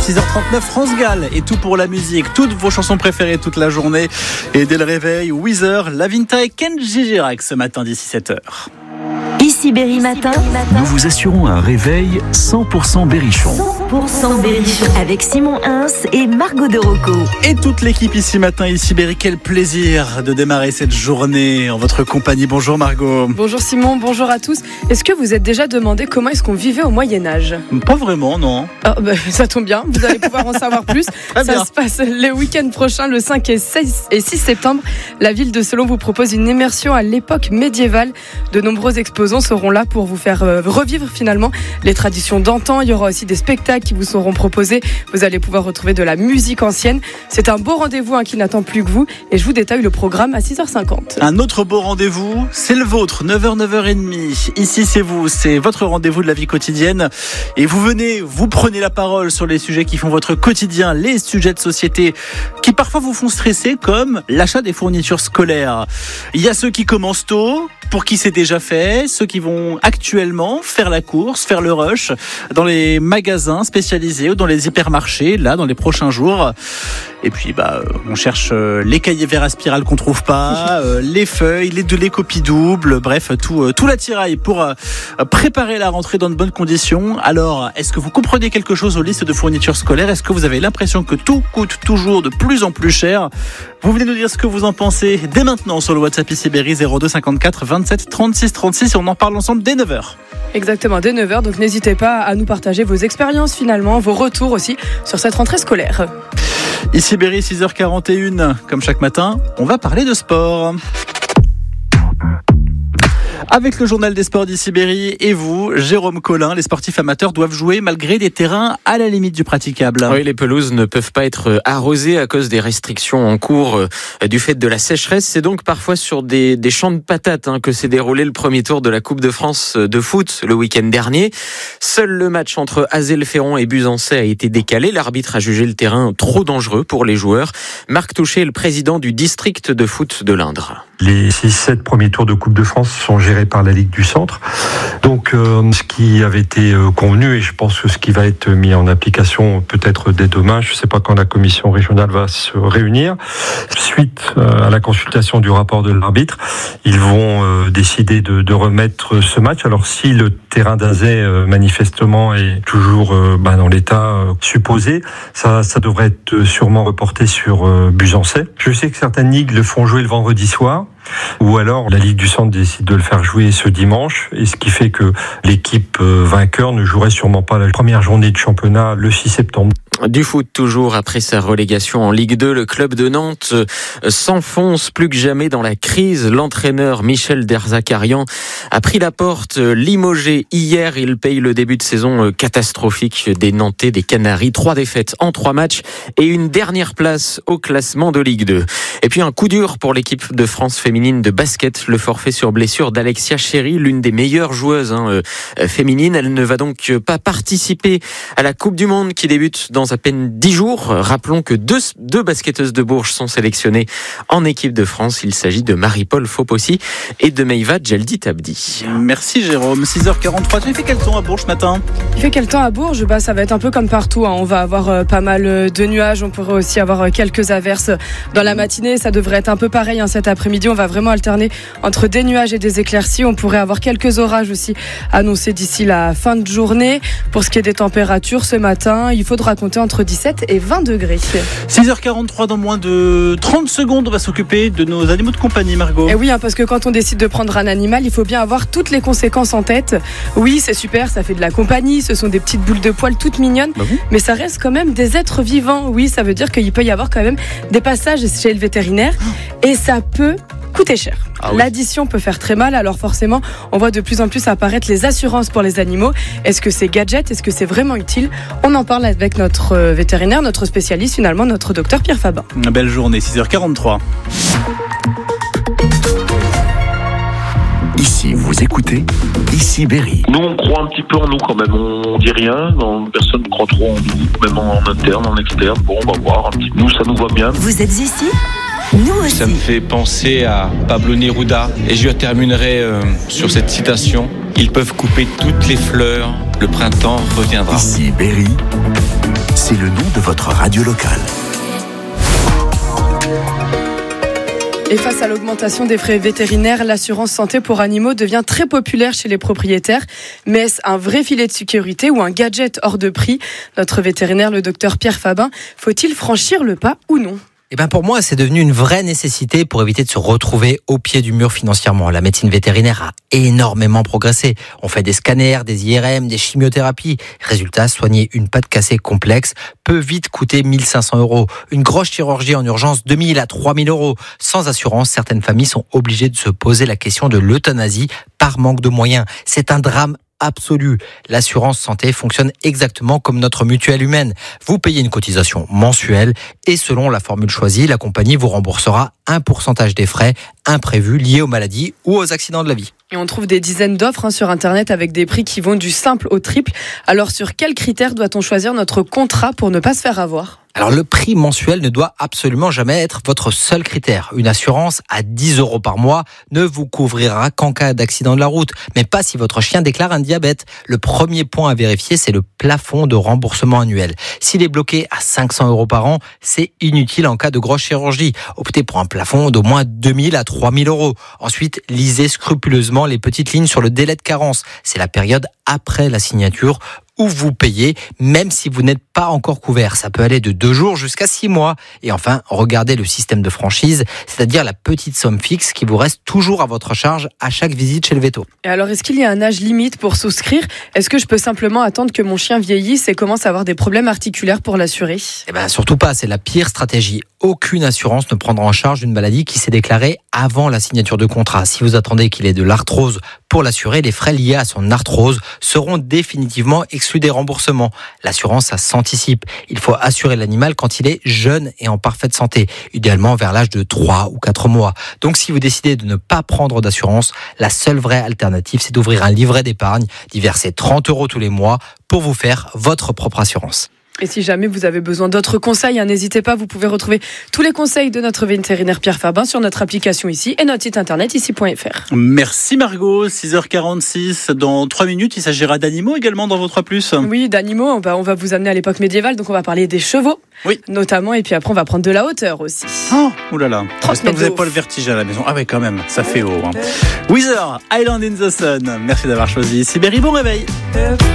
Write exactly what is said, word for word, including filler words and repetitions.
six heures trente-neuf, France Gall et tout pour la musique. Toutes vos chansons préférées toute la journée. Et dès le réveil, Weezer, Lavinta et Kenji Girac ce matin d'ici sept heures. Ici Berry Matin. Nous vous assurons un réveil cent pour cent Berrichon. cent pour cent Berrichon. Avec Simon Hins et Margot de Rocco. Et toute l'équipe ici matin, ici Berry. Quel plaisir de démarrer cette journée en votre compagnie. Bonjour Margot. Bonjour Simon, bonjour à tous. Est-ce que vous êtes déjà demandé comment est-ce qu'on vivait au Moyen-Âge ? Pas vraiment, non. Oh, bah, ça tombe bien, vous allez pouvoir en savoir plus. Très ça bien. se passe le week-end prochain, le cinq et six septembre. La ville de Selon vous propose une immersion à l'époque médiévale. De nombreux exposants seront là pour vous faire euh, revivre finalement les traditions d'antan. Il y aura aussi des spectacles qui vous seront proposés. Vous allez pouvoir retrouver de la musique ancienne. C'est un beau rendez-vous hein, qui n'attend plus que vous. Et je vous détaille le programme à six heures cinquante. Un autre beau rendez-vous, c'est le vôtre, neuf heures, neuf heures trente. Ici, c'est vous, c'est votre rendez-vous de la vie quotidienne. Et vous venez, vous prenez la parole sur les sujets qui font votre quotidien, les sujets de société qui parfois vous font stresser, comme l'achat des fournitures scolaires. Il y a ceux qui commencent tôt, pour qui c'est déjà fait, ceux qui vont actuellement faire la course, faire le rush dans les magasins spécialisés ou dans les hypermarchés, là, dans les prochains jours. Et puis, bah, on cherche les cahiers verts à spirale qu'on trouve pas, euh, les feuilles, les, les copies doubles, bref, tout, euh, tout l'attirail pour euh, préparer la rentrée dans de bonnes conditions. Alors, est-ce que vous comprenez quelque chose aux listes de fournitures scolaires ? Est-ce que vous avez l'impression que tout coûte toujours de plus en plus cher ? Vous venez nous dire ce que vous en pensez dès maintenant sur le WhatsApp ici Berry zéro deux cinquante-quatre vingt-sept trente-six trente-six et on en parle ensemble dès neuf heures. Exactement, dès neuf heures. Donc n'hésitez pas à nous partager vos expériences finalement, vos retours aussi sur cette rentrée scolaire. Ici Berry, six heures quarante et une, comme chaque matin, on va parler de sport. Avec le journal des sports d'Ici Berry et vous, Jérôme Collin, les sportifs amateurs doivent jouer malgré des terrains à la limite du praticable. Oui, les pelouses ne peuvent pas être arrosées à cause des restrictions en cours euh, du fait de la sécheresse. C'est donc parfois sur des, des champs de patates hein, que s'est déroulé le premier tour de la Coupe de France de foot le week-end dernier. Seul le match entre Azelle-Ferron et Buzancais a été décalé. L'arbitre a jugé le terrain trop dangereux pour les joueurs. Marc Touchet est le président du district de foot de l'Indre. Les six sept premiers tours de Coupe de France sont gérés par la Ligue du Centre. Donc euh, ce qui avait été euh, convenu, et je pense que ce qui va être mis en application peut-être dès demain, je ne sais pas quand la commission régionale va se réunir, suite euh, à la consultation du rapport de l'arbitre, ils vont euh, décider de, de remettre ce match. Alors si le terrain d'Azay euh, manifestement est toujours euh, bah, dans l'état euh, supposé, ça, ça devrait être sûrement reporté sur euh, Buzancais. Je sais que certaines ligues le font jouer le vendredi soir, ou alors la Ligue du Centre décide de le faire jouer ce dimanche, et ce qui fait que l'équipe vainqueur ne jouerait sûrement pas la première journée de championnat le six septembre. Du foot toujours, après sa relégation en Ligue deux, le club de Nantes s'enfonce plus que jamais dans la crise. L'entraîneur Michel Derzakarian a pris la porte, limogé hier. Il paye le début de saison catastrophique des Nantais, des Canaries. Trois défaites en trois matchs et une dernière place au classement de Ligue deux. Et puis un coup dur pour l'équipe de France féminine de basket. Le forfait sur blessure d'Alexia Chéry, l'une des meilleures joueuses hein, euh, féminines. Elle ne va donc pas participer à la Coupe du Monde qui débute dans à peine dix jours. Rappelons que deux, deux basketteuses de Bourges sont sélectionnées en équipe de France. Il s'agit de Marie-Paul Fopossi et de Meiva Djeldi Tabdi. Merci Jérôme. six heures quarante-trois. Tu as fait quel temps à Bourges ce matin ? Il fait quel temps à Bourges ? Bah, ça va être un peu comme partout. Hein. On va avoir euh, pas mal de nuages. On pourrait aussi avoir euh, quelques averses dans la matinée. Ça devrait être un peu pareil hein, cet après-midi. On va vraiment alterner entre des nuages et des éclaircies. On pourrait avoir quelques orages aussi annoncés d'ici la fin de journée. Pour ce qui est des températures ce matin, il faudra compter entre dix-sept et vingt degrés. six heures quarante-trois, dans moins de trente secondes, on va s'occuper de nos animaux de compagnie, Margot. Et oui, hein, parce que quand on décide de prendre un animal, il faut bien avoir toutes les conséquences en tête. Oui, c'est super, ça fait de la compagnie, ce sont des petites boules de poils toutes mignonnes, bah oui. Mais ça reste quand même des êtres vivants. Oui, ça veut dire qu'il peut y avoir quand même des passages chez le vétérinaire et ça peut coûter cher. Ah oui. L'addition peut faire très mal, alors forcément, on voit de plus en plus apparaître les assurances pour les animaux. Est-ce que c'est gadget ? Est-ce que c'est vraiment utile ? On en parle avec notre vétérinaire, notre spécialiste, finalement, notre docteur Pierre Fabin. Une belle journée, six heures quarante-trois. Ici, vous écoutez Ici Berry. Nous, on croit un petit peu en nous quand même. On dit rien, personne ne croit trop en nous, même en interne, en externe. Bon, on va voir un petit peu. Nous, ça nous va bien. Vous êtes ici ? Nous aussi. Ça me fait penser à Pablo Neruda et je terminerai euh, sur cette citation. Ils peuvent couper toutes les fleurs, le printemps reviendra. Ici Berry, c'est c'est le nom de votre radio locale. Et face à l'augmentation des frais vétérinaires, l'assurance santé pour animaux devient très populaire chez les propriétaires. Mais est-ce un vrai filet de sécurité ou un gadget hors de prix ? Notre vétérinaire, le docteur Pierre Fabin, faut-il franchir le pas ou non ? Eh ben pour moi, c'est devenu une vraie nécessité pour éviter de se retrouver au pied du mur financièrement. La médecine vétérinaire a énormément progressé. On fait des scanners, des I R M, des chimiothérapies. Résultat, soigner une patte cassée complexe peut vite coûter mille cinq cents euros. Une grosse chirurgie en urgence, deux mille à trois mille euros. Sans assurance, certaines familles sont obligées de se poser la question de l'euthanasie par manque de moyens. C'est un drame absolu. L'assurance santé fonctionne exactement comme notre mutuelle humaine. Vous payez une cotisation mensuelle et selon la formule choisie, la compagnie vous remboursera un pourcentage des frais imprévus liés aux maladies ou aux accidents de la vie. Et on trouve des dizaines d'offres hein, sur Internet avec des prix qui vont du simple au triple. Alors sur quels critères doit-on choisir notre contrat pour ne pas se faire avoir ? Alors le prix mensuel ne doit absolument jamais être votre seul critère. Une assurance à dix euros par mois ne vous couvrira qu'en cas d'accident de la route, mais pas si votre chien déclare un diabète. Le premier point à vérifier, c'est le plafond de remboursement annuel. S'il est bloqué à cinq cents euros par an, c'est inutile en cas de grosse chirurgie. Optez pour un plafond d'au moins deux mille à trois mille euros. Ensuite, lisez scrupuleusement les petites lignes sur le délai de carence. C'est la période après la signature où vous payez, même si vous n'êtes pas encore couvert. Ça peut aller de deux jours jusqu'à six mois. Et enfin, regardez le système de franchise, c'est-à-dire la petite somme fixe qui vous reste toujours à votre charge à chaque visite chez le véto. Et alors, est-ce qu'il y a un âge limite pour souscrire ? Est-ce que je peux simplement attendre que mon chien vieillisse et commence à avoir des problèmes articulaires pour l'assurer ? Eh ben, surtout pas, c'est la pire stratégie. Aucune assurance ne prendra en charge une maladie qui s'est déclarée avant la signature de contrat. Si vous attendez qu'il ait de l'arthrose pour l'assurer, les frais liés à son arthrose seront définitivement exclus des remboursements. L'assurance, ça s'anticipe. Il faut assurer l'animal quand il est jeune et en parfaite santé, idéalement vers l'âge de trois ou quatre mois. Donc si vous décidez de ne pas prendre d'assurance, la seule vraie alternative, c'est d'ouvrir un livret d'épargne, d'y verser trente euros tous les mois pour vous faire votre propre assurance. Et si jamais vous avez besoin d'autres conseils, hein, n'hésitez pas, vous pouvez retrouver tous les conseils de notre vétérinaire Pierre Fabin sur notre application ici et notre site internet ici point f r. Merci Margot, six heures quarante-six. Dans trois minutes, il s'agira d'animaux également dans votre plus. Oui, d'animaux, on va, on va vous amener à l'époque médiévale, donc on va parler des chevaux, oui, notamment, et puis après on va prendre de la hauteur aussi. Oh, oulala, j'espère que vous n'avez pas le vertige à la maison. Ah ouais, quand même, ça fait haut. Hein. Weezer, Island in the Sun, merci d'avoir choisi. Sibérie, bon réveil.